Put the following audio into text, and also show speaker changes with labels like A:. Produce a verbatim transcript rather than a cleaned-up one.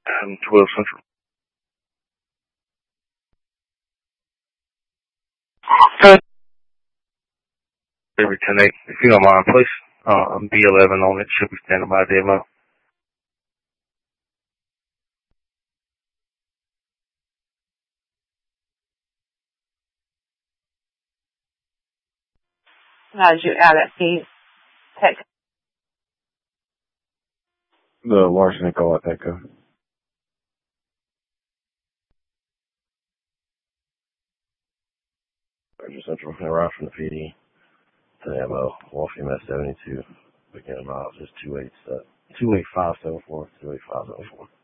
A: Um, twelve Central. Okay. Every ten eight. If you don't mind, please. Uh, I'm B eleven on it. Should be standing by demo.
B: How did you add that piece? Text.
C: The Larson and Call Echo. Roger Central. And right from the P D to the M O. Wolfie M S seventy-two. Beginning miles is two eight seven. two eight five seven four. two eight five seven four.